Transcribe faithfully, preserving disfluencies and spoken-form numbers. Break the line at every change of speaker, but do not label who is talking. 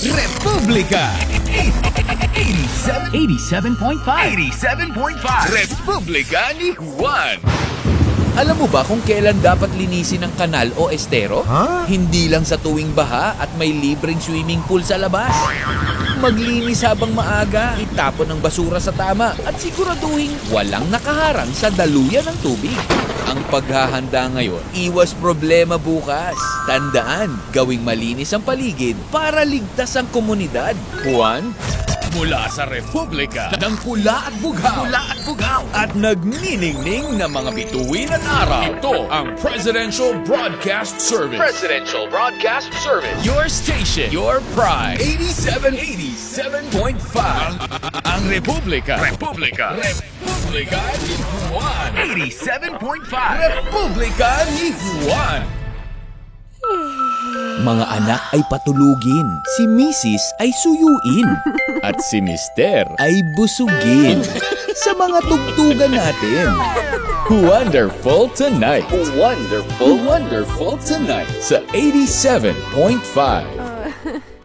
Republika
eighty-seven point five.
eighty-seven point five Republika ni Juan.
Alam mo ba kung kailan dapat linisin ang kanal o estero?
Huh?
Hindi lang sa tuwing baha at may libreng swimming pool sa labas. Maglinis habang maaga, itapon ang basura sa tama at siguraduhin walang nakaharang sa daluyan ng tubig. Ang paghahanda ngayon, iwas problema bukas. Tandaan, gawing malinis ang paligid para ligtas ang komunidad. Juan?
Mula sa Republika ng pula at bughaw. Pula at bughaw. At nagniningning na mga bituin at araw. Ito ang Presidential Broadcast Service. Presidential Broadcast Service. Your station. Your pride. eighty-seven eighty-seven point five. Ang, ang Republika. Republika. Republika ni Juan. eighty-seven point five. Republika ni Juan.
Mga anak ay patulugin, si Missus ay suyuin, at si Mister ay busugin. Sa mga tugtugan natin. Wonderful Tonight. Wonderful, wonderful tonight sa eighty-seven point five.